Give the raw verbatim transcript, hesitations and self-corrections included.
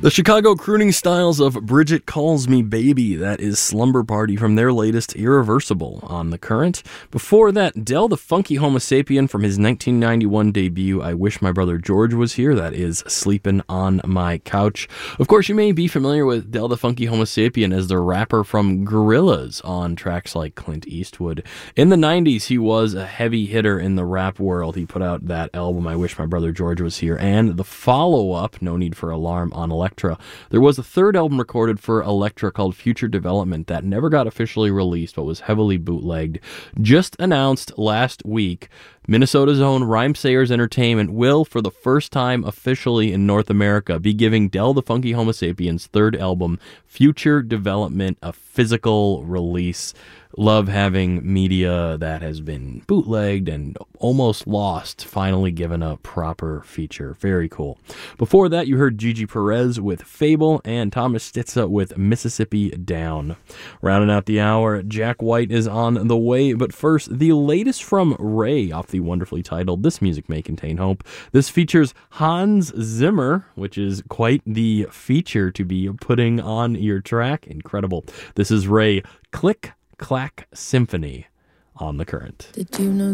The Chicago crooning styles of Bridget Calls Me Baby, that is Slumber Party from their latest Irreversible on The Current. Before that, Del the Funky Homosapien from his nineteen ninety-one debut, I Wish My Brother George Was Here, that is Sleepin' on My Couch. Of course, you may be familiar with Del the Funky Homosapien as the rapper from Gorillaz on tracks like Clint Eastwood. In the nineties, he was a heavy hitter in the rap world. He put out that album, I Wish My Brother George Was Here, and the follow-up, No Need for Alarm, on Electra. There was a third album recorded for Elektra called Future Development that never got officially released but was heavily bootlegged. Just announced last week, Minnesota's own Rhymesayers Entertainment will, for the first time officially in North America, be giving Del the Funky Homosapien's third album, Future Development, a physical release. Love having media that has been bootlegged and almost lost finally given a proper feature. Very cool. Before that, you heard Gigi Perez with Fable and Thomas Stitza with Mississippi Down. Rounding out the hour, Jack White is on the way, but first, the latest from Ray off the wonderfully titled This Music May Contain Hope. This features Hans Zimmer, which is quite the feature to be putting on your track. Incredible. This is Ray, Click Clack Symphony on The Current. Did you know